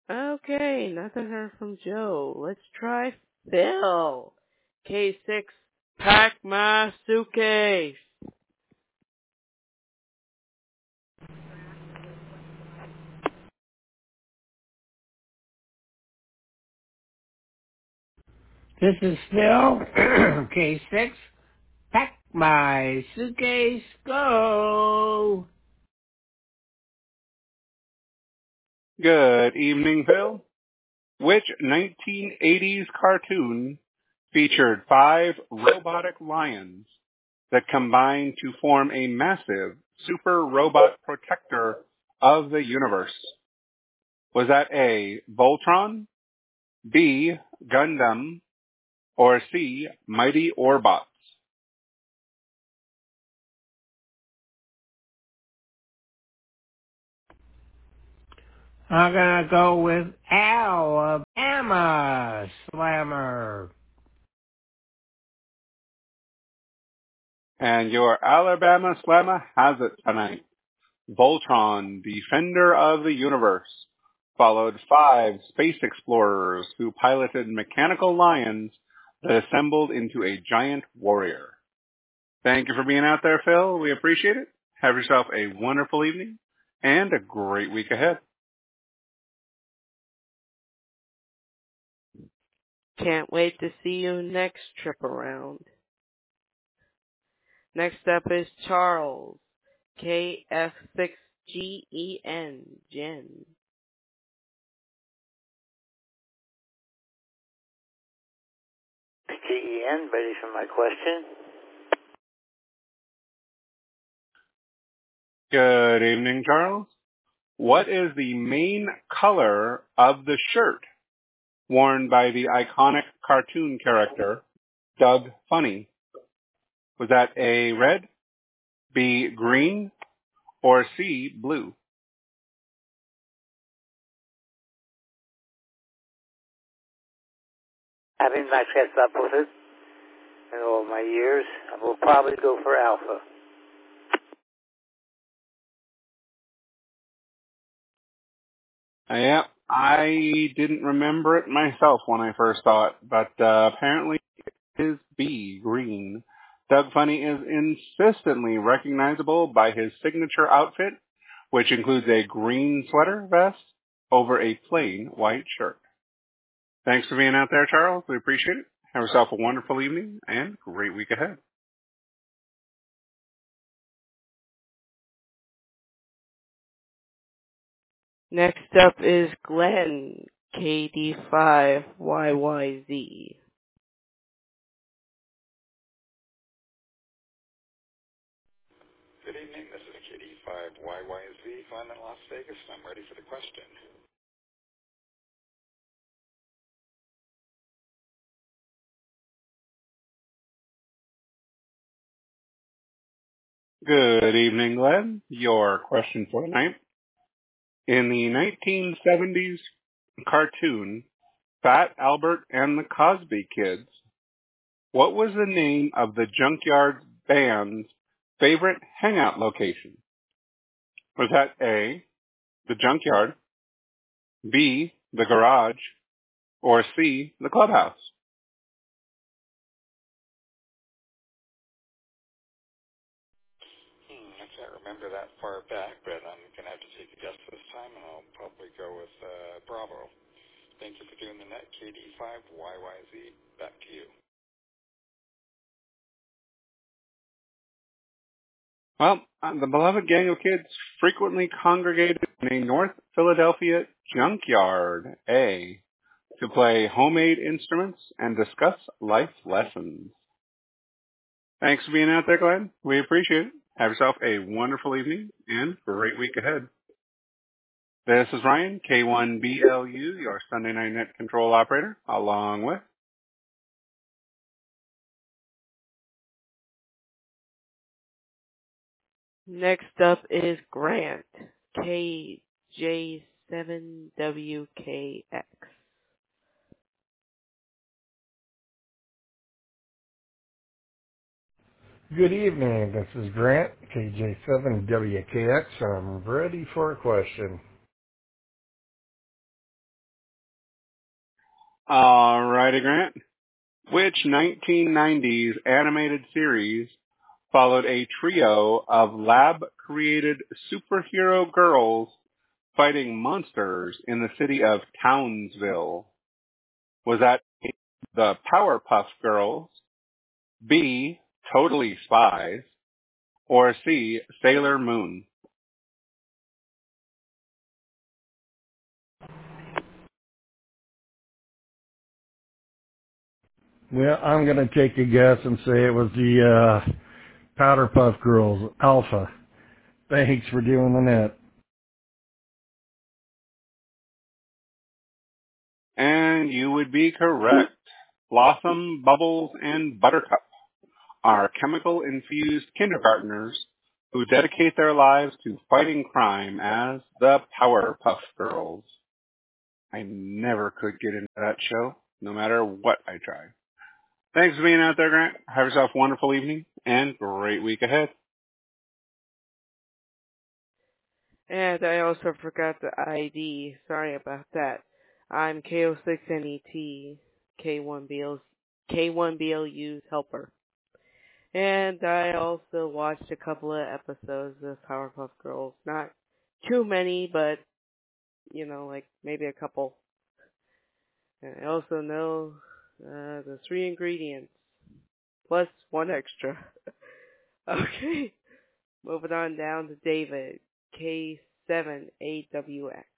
Okay, nothing heard from Joe. Let's try Phil. K6, pack my suitcase. This is Phil, K6. Pack my suitcase, go! Good evening, Phil. Which 1980s cartoon featured 5 robotic lions that combined to form a massive super robot protector of the universe? Was that A, Voltron, B, Gundam, or C, Mighty Orbots? I'm gonna go with Alabama Slammer. And your Alabama Slammer has it tonight. Voltron, Defender of the Universe, followed 5 space explorers who piloted mechanical lions that assembled into a giant warrior. Thank you for being out there, Phil. We appreciate it. Have yourself a wonderful evening and a great week ahead. Can't wait to see you next trip around. Next up is Charles. KF6GEN, Jen. GEN, ready for my question? Good evening, Charles. What is the main color of the shirt worn by the iconic cartoon character Doug Funny? Was that A, red, B, green, or C, blue? Having not kept up with it in all my years, I will probably go for alpha. Yeah, I didn't remember it myself when I first saw it, but apparently it is B, green. Doug Funny is insistently recognizable by his signature outfit, which includes a green sweater vest over a plain white shirt. Thanks for being out there, Charles. We appreciate it. Have yourself a wonderful evening and great week ahead. Next up is Glenn. KD5YYZ. Good evening. This is KD5YYZ. I'm in Las Vegas, and I'm ready for the question. Good evening, Glenn. Your question for tonight. In the 1970s cartoon Fat Albert and the Cosby Kids, what was the name of the Junkyard Band's favorite hangout location? Was that A, the Junkyard, B, the Garage, or C, the Clubhouse? I can't remember that far back, but I'm going to have to take a guess this time, and I'll probably go with Bravo. Thank you for doing the net, KD5YYZ. Back to you. Well, the beloved gang of kids frequently congregated in a North Philadelphia junkyard, A, to play homemade instruments and discuss life lessons. Thanks for being out there, Glenn. We appreciate it. Have yourself a wonderful evening and great week ahead. This is Ryan, K1BLU, your Sunday Night Net Control Operator, along with Next up is Grant. KJ7WKX. Good evening. This is Grant, KJ7WKX. I'm ready for a question. Alrighty, Grant. Which 1990s animated series followed a trio of lab-created superhero girls fighting monsters in the city of Townsville? Was that A, the Powerpuff Girls, B, Totally Spies, or C, Sailor Moon? Well, I'm going to take a guess and say it was the Powder Puff Girls, Alpha. Thanks for doing the net. And you would be correct. Blossom, Bubbles, and Buttercup are chemical-infused kindergartners who dedicate their lives to fighting crime as the Powerpuff Girls. I never could get into that show, no matter what I tried. Thanks for being out there, Grant. Have yourself a wonderful evening and great week ahead. And I also forgot the ID. Sorry about that. I'm KO6NET, K1BLU's helper. And I also watched a couple of episodes of Powerpuff Girls. Not too many, but, like maybe a couple. And I also know the 3 ingredients, plus 1 extra. Okay, moving on down to David, K7AWX.